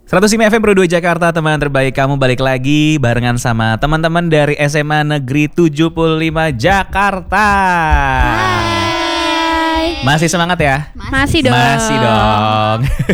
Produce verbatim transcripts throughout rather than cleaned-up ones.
seratus lima F M Pro dua Jakarta, teman terbaik kamu balik lagi barengan sama teman-teman dari S M A Negeri tujuh puluh lima Jakarta. Hai. Masih semangat ya? Masih dong. Masih dong.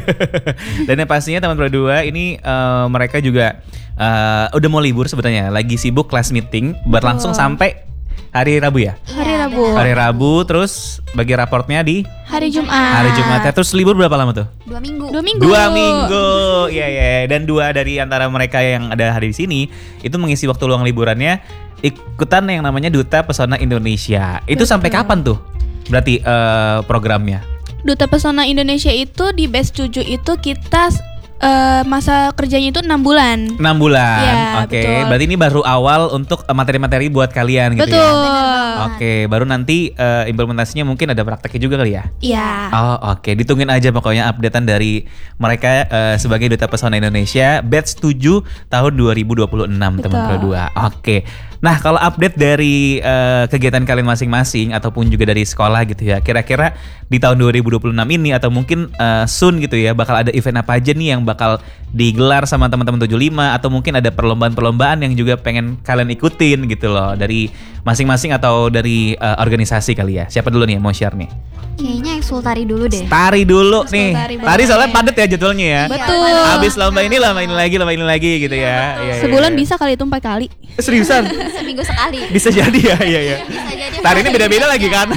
Dan yang pastinya teman Pro dua ini uh, mereka juga uh, udah mau libur sebenarnya, lagi sibuk class meeting berlangsung oh. sampai hari Rabu ya? Hari Rabu. Hari Rabu, terus bagi raportnya di hari Jumat. Hari Jumat. Terus libur berapa lama tuh? Dua minggu. Dua minggu. Dua minggu. Iya ya. Dan dua dari antara mereka yang ada hari di sini itu mengisi waktu luang liburannya ikutan yang namanya Duta Pesona Indonesia. Itu Betul. Sampai kapan tuh? Berarti uh, programnya? Duta Pesona Indonesia itu di batch tujuh itu kita Uh, masa kerjanya itu enam bulan. enam bulan. Ya, Oke, okay. Berarti ini baru awal untuk materi-materi buat kalian gitu betul. ya. Oke, okay. Baru nanti uh, implementasinya mungkin ada prakteknya juga kali ya. Iya. Oh, oke. Okay. Ditungguin aja pokoknya updatean dari mereka uh, sebagai Duta Pesona Indonesia batch tujuh tahun dua ribu dua puluh enam, teman Pro dua. Oke. Okay. Nah, kalau update dari uh, kegiatan kalian masing-masing ataupun juga dari sekolah gitu ya, kira-kira di tahun dua ribu dua puluh enam ini atau mungkin uh, soon gitu ya, bakal ada event apa aja nih yang bakal digelar sama teman-teman tujuh puluh lima, atau mungkin ada perlombaan-perlombaan yang juga pengen kalian ikutin gitu loh, dari masing-masing atau dari uh, organisasi kali ya. Siapa dulu nih yang mau share nih? Kayaknya Ekskul Tari dulu deh. Tari dulu Ekskul nih. Tari, Tari soalnya padat ya jadwalnya ya. Betul. Habis lomba ini, lomba ini lagi, lomba ini lagi gitu ya. Ya, sebulan ya, ya. Bisa kali itu empat kali. Seriusan? Seminggu sekali. Bisa jadi ya, iya ya. Bisa jadi. Tari ini beda-beda lagi kan.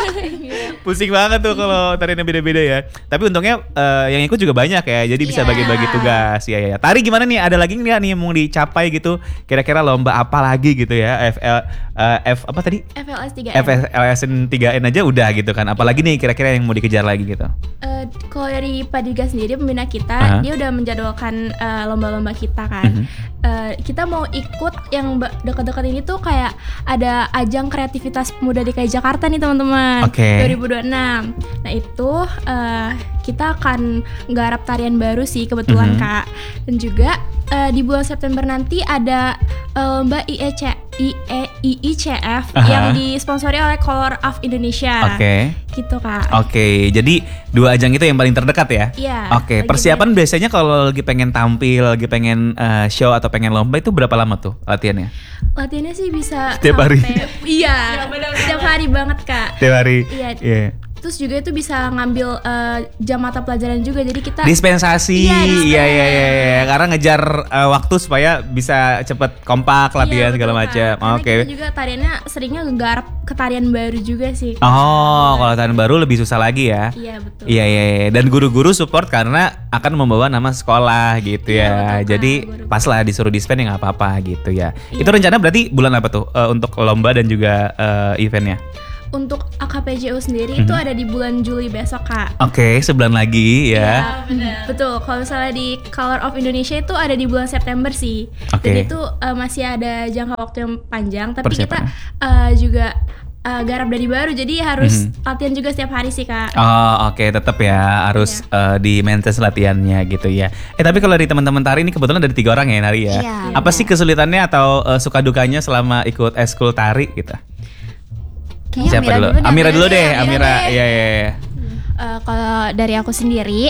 Pusing banget tuh kalau tarinya beda-beda ya. Tapi untungnya uh, yang ikut juga banyak ya. Jadi bisa yeah. bagi-bagi tugas. Ya ya. Tari gimana nih? Ada lagi nggak nih yang mau dicapai gitu? Kira-kira lomba apa lagi gitu ya? F L uh, F apa tadi? F L S tiga N. F L S tiga N aja udah gitu kan. Apalagi nih kira-kira yang mau dikejar lagi gitu? Uh, kalau dari Padiga sendiri pembina kita, uh-huh. dia udah menjadwalkan uh, lomba-lomba kita kan. Uh-huh. Uh, kita mau ikut yang dekat-dekat ini tuh kayak ada ajang kreativitas pemuda D K I Jakarta nih teman-teman. Okay. dua ribu dua puluh enam. Nah itu uh, kita akan nggarap tarian baru sih kebetulan uh-huh. Kak. Dan juga uh, di bulan September nanti ada uh, lomba I E C I E I I C F uh-huh. yang disponsori oleh Color of Indonesia. Oke. Okay. Gitu Kak. Oke, okay. Jadi dua ajang itu yang paling terdekat ya? Iya. Oke, okay. Persiapan biar. Biasanya kalau lagi pengen tampil, lagi pengen uh, show atau pengen lomba itu berapa lama tuh latihannya? Latihannya sih bisa setiap hari. Iya, setiap hari banget Kak. Setiap hari. Iya. Yeah. Terus juga itu bisa ngambil uh, jam mata pelajaran juga, jadi kita dispensasi. Iya iya iya iya ya. Karena ngejar uh, waktu supaya bisa cepet kompak latihan iya, segala macam. Oke. Okay. Kita juga tariannya seringnya nggarap ke tarian baru juga sih. Oh, kalau tarian baru lebih susah lagi ya. Iya betul. Iya iya iya. Dan guru-guru support karena akan membawa nama sekolah gitu ya. Iya, betul, jadi kan, pas lah disuruh dispen ya nggak apa-apa gitu ya. Iya. Itu rencana berarti bulan apa tuh uh, untuk lomba dan juga uh, eventnya? Untuk A K P J U sendiri mm-hmm. itu ada di bulan Juli besok Kak. Oke, okay, sebulan lagi ya. Ya benar. Betul. Kalau misalnya di Color of Indonesia itu ada di bulan September sih. Okay. Jadi itu uh, masih ada jangka waktu yang panjang. Tapi kita uh, juga uh, garap dari baru. Jadi harus mm-hmm. latihan juga setiap hari sih Kak. Oh oke, okay. Tetap ya harus yeah. uh, di maintenance latihannya gitu ya. Eh tapi kalau dari teman-teman tari ini kebetulan dari tiga orang ya nari ya. Yeah. Apa sih kesulitannya atau uh, suka dukanya selama ikut eskul tari gitu? Kayaknya siapa Amira dulu? dulu Amira dulu deh, Amira. Amira. Iya iya iya. Uh, kalau dari aku sendiri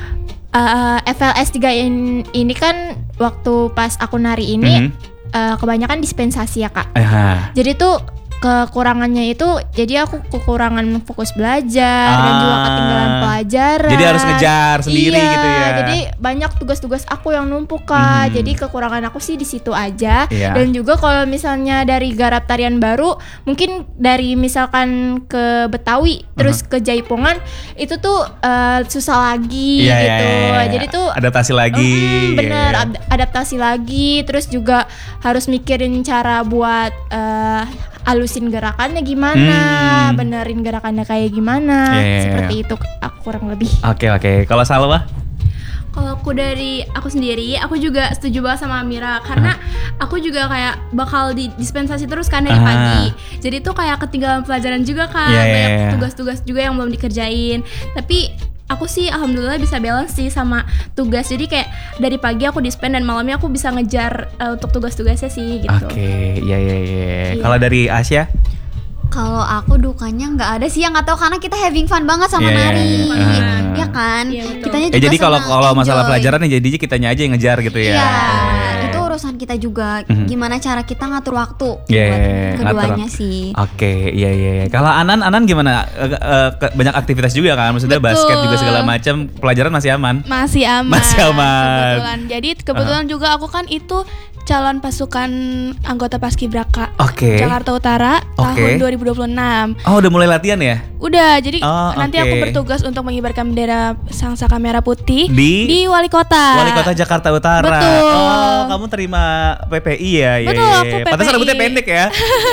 uh, F L S tiga N ini kan waktu pas aku nari ini mm-hmm. uh, kebanyakan dispensasi ya Kak. Uh-huh. Jadi tuh kekurangannya itu jadi aku kekurangan fokus belajar ah. dan juga ketinggalan pelajaran. Jadi harus ngejar sendiri iya, gitu ya. Jadi banyak tugas-tugas aku yang numpuk Kak. Hmm. Jadi kekurangan aku sih di situ aja. Iya. Dan juga kalau misalnya dari garap tarian baru, mungkin dari misalkan ke Betawi uh-huh. terus ke Jaipongan itu tuh uh, susah lagi iya, gitu. Iya, iya. Jadi tuh adaptasi lagi. Mm, bener iya. ad- adaptasi lagi. Terus juga harus mikirin cara buat uh, alusin gerakannya gimana, hmm. benerin gerakannya kayak gimana, yeah, seperti yeah. itu aku kurang lebih. Oke okay, oke, okay. Kalau Salwa? Kalau aku dari aku sendiri, aku juga setuju banget sama Amira karena uh. aku juga kayak bakal di dispensasi terus kan dari uh. pagi. Jadi tuh kayak ketinggalan pelajaran juga kan, yeah, banyak yeah, yeah. tugas-tugas juga yang belum dikerjain. Tapi aku sih alhamdulillah bisa balance sih sama tugas. Jadi kayak dari pagi aku dispen dan malamnya aku bisa ngejar uh, untuk tugas-tugasnya sih gitu. Oke, okay. ya ya ya. Kalau dari Asya? Kalau aku dukanya nggak ada sih, yang nggak tahu karena kita having fun banget sama Iya, iya, nari, iya. ya kan? Iya, betul. Kitanya Ya juga jadi kalau senang kalau masalah enjoy. pelajaran ya jadinya kitanya aja yang ngejar gitu ya. Iya, Iya. itu urusan kita juga. Mhm. Gimana cara kita ngatur waktu Iya, buat ngatur keduanya waktu. sih. Oke, iya iya. iya. Kalau Anan, Anan gimana? Eh, eh, ke- banyak aktivitas juga kan? Maksudnya Betul. basket juga segala macam. Pelajaran masih aman? Masih aman. Masih aman. Kebetulan. Jadi kebetulan juga aku kan itu calon pasukan anggota Paskibraka Oke. Jakarta Utara Oke. tahun dua ribu dua puluh enam. Oh, udah mulai latihan ya? Udah, jadi Oh, nanti oke. aku bertugas untuk mengibarkan bendera Sangsaka Merah Putih Di? di Wali Kota. Wali Kota Jakarta Utara. Betul. Oh, kamu terima P P I ya? Iya, Betul, iya, aku iya. P P I. Pantesan rambutnya pendek ya.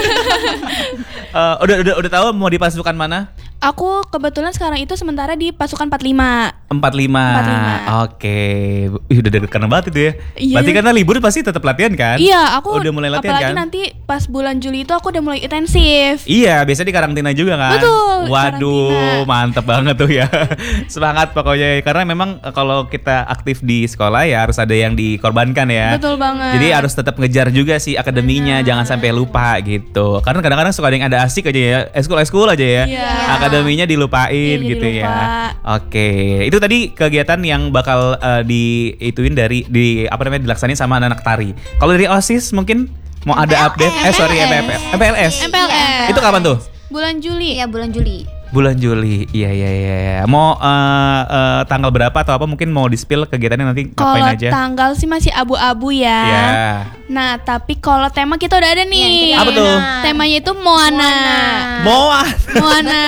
Eh, udah udah udah tahu mau di pasukan mana? Aku kebetulan sekarang itu sementara di pasukan empat puluh lima. empat puluh lima. empat puluh lima. Oke. Ih, udah deket banget itu ya. Iya. Berarti karena libur pasti tetap latihan kan? Iya, aku udah mulai latihan apalagi kan? nanti pas bulan Juli itu aku udah mulai intensif. Iya, biasa di karantina juga kan? Betul, Waduh, karantina. mantep banget tuh ya. Semangat pokoknya. Karena memang eh, kalau kita aktif di sekolah ya harus ada yang dikorbankan ya. Betul banget. Jadi harus tetap ngejar juga sih akademinya, jangan sampai lupa gitu. Karena kadang-kadang suka ada yang ada asik aja ya, eskul-eskul aja ya. Iya. Akademinya dilupain Iya, jadi gitu ya. lupa. Oke, itu tadi kegiatan yang bakal eh, diituin dari di apa namanya dilaksanain sama anak-anak tari. Kalau dari OSIS mungkin mau ada update? Eh sorry, M P L S. M P L S. M P L S. Itu kapan tuh? Bulan Juli. Iya, bulan Juli. Bulan Juli. Iya iya iya. iya. Mau eh, eh, tanggal berapa atau apa mungkin mau di-spill kegiatannya nanti Kalau ngapain aja? tanggal sih masih abu-abu ya. Iya. Nah, tapi kalau tema kita udah ada nih. Iya, Apa tuh? Temanya itu Moana. Moana. Moana.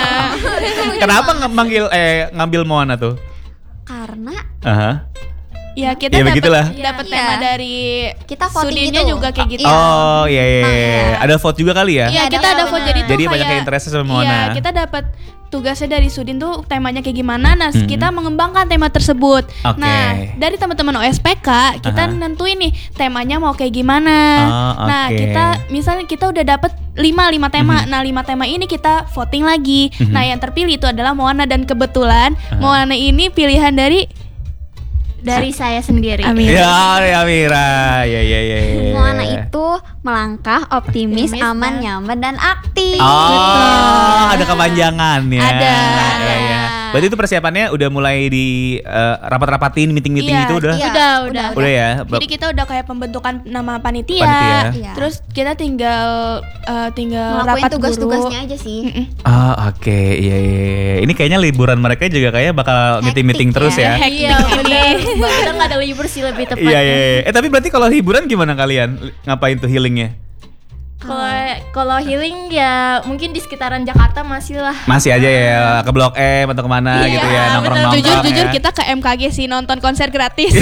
Kenapa nge- manggil eh ngambil Moana tuh? Karena Aha. Ya, kita Ya, dapat begitulah. dapat Iya. tema dari kita voting Sudinnya gitu. juga kayak gitu. Iya. Oh iya iya. Nah, iya. iya. Ada vote juga kali ya? Iya, Ada kita ada benar. vote jadi tuh Jadi kayak, banyak yang interest sama Moana. Iya, kita dapat tugasnya dari Sudin tuh temanya kayak gimana. Nah, Mhm. kita mengembangkan tema tersebut. Oke. Nah, dari teman-teman O S P K, kita Aha. nentuin nih temanya mau kayak gimana. Oh, Nah, oke. kita misalnya kita udah dapat lima lima tema. Mhm. Nah, lima tema ini kita voting lagi. Mhm. Nah, yang terpilih itu adalah Moana dan kebetulan Aha. Moana ini pilihan dari Dari saya sendiri. Amin. Ya, ya Mira. Ya ya ya. ya. Moana itu melangkah, optimis, Optimis, aman, dan- nyaman, dan aktif. Oh, ada kepanjangan ya. Ada. Ya, ya. Berarti itu persiapannya udah mulai di eh, rapat-rapatin, meeting-meeting Iya, itu udah? Iya, Udah, udah. Udah ya. Jadi kita udah kayak pembentukan nama panitia. Panitia. Iya. Terus kita tinggal eh, tinggal Ngelakuin rapat tugas-tugasnya guru. aja sih. Mm-mm. Ah, oke. Iya, iya, iya. Ini kayaknya liburan mereka juga kayak bakal Hektik meeting-meeting terus ya. ya. Hektik Iya, ini. benar. Kita nggak ada libur sih lebih tepatnya. Iya, iya, iya. Eh tapi berarti kalau liburan gimana kalian? Ngapain tuh healingnya? Kalau kalau healing ya mungkin di sekitaran Jakarta masih lah. Masih aja ya ke Blok M atau kemana Iya, gitu ya nongkrong-nongkrong. Jujur ya. jujur kita ke M K G sih nonton konser gratis.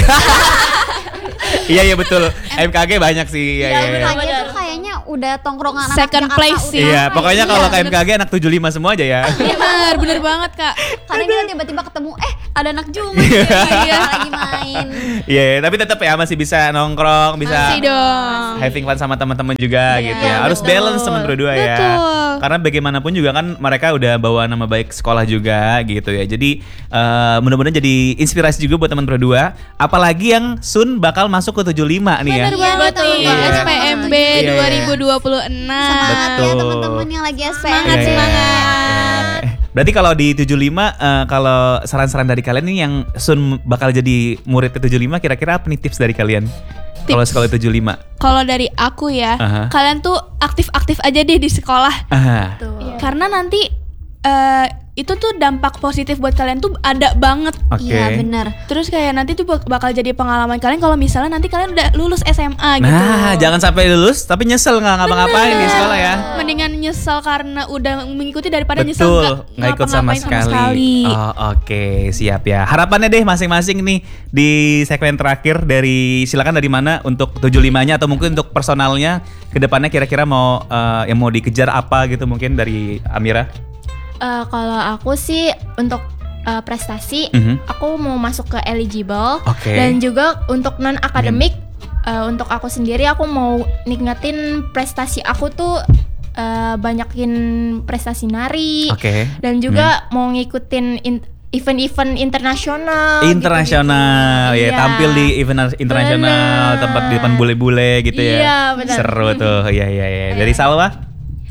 Iya iya betul. M K G banyak sih. Iya Iya, iya. benar. Kayaknya tuh kayaknya udah tongkrongan anak Second Jakarta place udah. sih. Iya, pokoknya Iya. kalau ke M K G anak tujuh puluh lima semua aja ya. bener bener banget kak. Karena kita tiba-tiba ketemu, eh ada anak Juma Iya. lagi main. Iya, iya, tapi tetap ya masih bisa nongkrong, bisa Masih dong. having fun sama teman-teman juga Iya, gitu ya. Harus betul. balance teman berdua ya. Betul. Karena bagaimanapun juga kan mereka udah bawa nama baik sekolah juga gitu ya. Jadi eh, mudah-mudahan jadi inspirasi juga buat teman berdua. Apalagi yang soon bakal masuk ke tujuh puluh lima nih ya. Bener Iya, banget betul. nih Iya. S P M B Iya, iya. dua ribu dua puluh enam. Semangat ya Betul. teman-teman yang lagi S P M. Semangat, Iya, iya, semangat. iya. Berarti kalau di tujuh puluh lima eh, kalau saran-saran dari kalian nih yang soon bakal jadi murid ke tujuh puluh lima kira-kira apa nih tips dari kalian? Kalau sekolah tujuh puluh lima. Kalau dari aku ya, Aha. kalian tuh aktif-aktif aja deh di sekolah. Ah. Tuh. Karena nanti eh, itu tuh dampak positif buat kalian tuh ada banget. Oke. Iya benar. Terus kayak nanti tuh bak- bakal jadi pengalaman kalian kalau misalnya nanti kalian udah lulus S M A gitu. Nah, jangan sampai lulus tapi nyesel nggak ngapa-ngapain di sekolah ya. Mendingan nyesel karena udah mengikuti daripada nyesel Betul, nggak nggak ikut sama ngapa-ngapain sekali. Oh, oke, siap ya. Harapannya deh masing-masing nih di segmen terakhir dari silakan dari mana untuk tujuh puluh limanya atau mungkin untuk personalnya ke depannya kira-kira mau eh, yang mau dikejar apa gitu mungkin dari Amira. Eh, kalau aku sih untuk eh, prestasi, Mhm. aku mau masuk ke eligible. Oke. Dan juga untuk non akademik, eh, untuk aku sendiri aku mau nikmatin prestasi aku tuh eh, banyakin prestasi nari. Oke. Dan juga mau ngikutin in- event-event internasional. Internasional gitu-gitu. ya, Iya. tampil di event internasional, Bener. tempat di depan bule-bule gitu ya. Iya, benar. Seru tuh. Iya iya iya. Dari Salwa?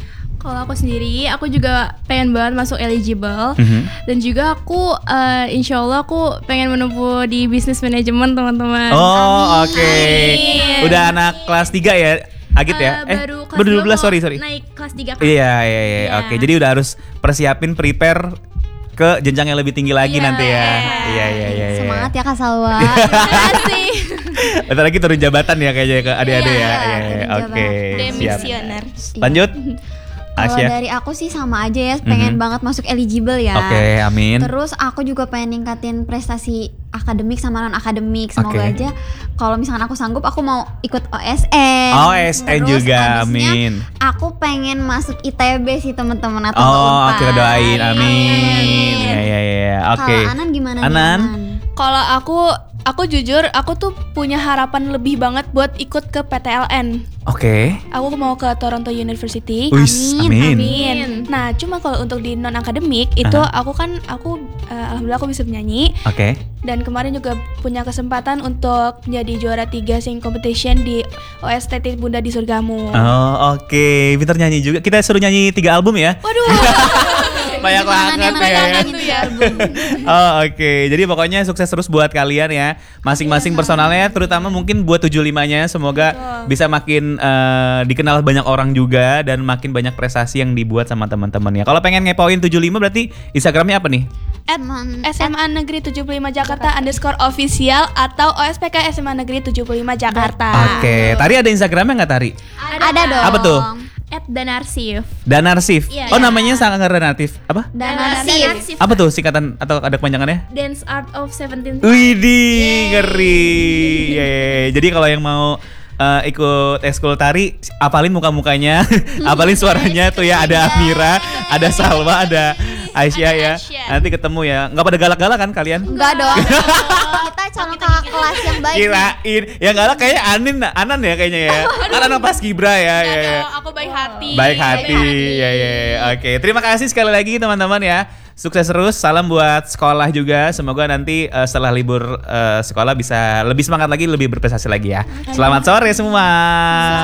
Kalau aku sendiri, aku juga pengen banget masuk eligible. Mhm. Dan juga aku, uh, insya Allah aku pengen menempuh di bisnis manajemen teman-teman. Oh, oke. Amin. Udah anak kelas tiga ya, Agit ya? Uh, baru kelas baru dua dua belas, mau sorry, sorry. naik kelas tiga. Iya, iya, iya. Iya. Oke, jadi udah harus persiapin prepare ke jenjang yang lebih tinggi lagi Iya. nanti ya. Iya, iya, iya. iya. Semangat ya Kak Salwa. Terima kasih. Bentar lagi turun jabatan ya kayaknya ke adik-adik Iya, ya. Iya, iya. turun Oke, jabatan. siap. Demisioner. Lanjut. Kalau Asya. dari aku sih sama aja ya, pengen Mhm. banget masuk eligible ya. Oke, amin. Terus aku juga pengen ningkatin prestasi akademik sama non akademik. Semoga Oke. aja kalau misalkan aku sanggup, aku mau ikut O S N. O S N Terus juga, abisnya amin. Aku pengen masuk I T B sih teman-teman atau ke Oh, Unpad. kita doain, amin. Amin. Iya, iya, iya. Oke. Kalau Anan gimana nih, Anan? Anan? Kalau aku, aku jujur, aku tuh punya harapan lebih banget buat ikut ke P T L N. Oke. Aku mau ke Toronto University. Wis, amin. Amin. Nah, cuma kalau untuk di non akademik itu aku kan aku uh, alhamdulillah aku bisa menyanyi Oke. dan kemarin juga punya kesempatan untuk menjadi juara tiga sing competition di O S T T Bunda di Surgamu. Oh, oke. Pinter nyanyi juga. Kita suruh nyanyi tiga album ya. Waduh. Banyak Gimana nih, banget mana ya. nyanyi tuh ya album? Oh, oke. Jadi pokoknya sukses terus buat kalian ya. Masing-masing personalnya, terutama mungkin buat tujuh puluh limanya, semoga Betul. bisa makin eh, dikenal banyak orang juga dan makin banyak prestasi yang dibuat sama teman-temannya. Kalau pengen ngepoin tujuh puluh lima berarti Instagramnya apa nih? At Teman- S M A Negeri tujuh puluh lima Jakarta underscore official atau O S P K S M A Negeri tujuh puluh lima Jakarta. Oke. Tari ada Instagramnya nggak Tari? Ada dong. Apa tuh? At Danarsif. Danarsif. Iya, Oh, iya. namanya sangat relatif. Apa? Danarsif. Danarsif. Apa tuh singkatan atau ada kepanjangannya? Dance Art of Seventeen. Widih, ngeri. Yeay. Jadi kalau yang mau eh, ikut ekskul tari, apalin muka-mukanya, apalin suaranya tuh ya. Ada Amira, ada Salwa, ada Aisyah ya. Aisyah. Nanti ketemu ya. Nggak pada galak-galak kan kalian? Enggak dong. Kita calon kakak kelas yang baik. Kirain. Yang galak kayaknya Anin, Anan ya kayaknya ya. Kan anak pas Kibra ya. ya, ya. Aku baik hati. Baik hati. Ya, ya, ya. Oke, terima kasih sekali lagi teman-teman ya. Sukses terus, salam buat sekolah juga. Semoga nanti eh, setelah libur eh, sekolah bisa lebih semangat lagi, lebih berprestasi lagi ya. Selamat sore semua.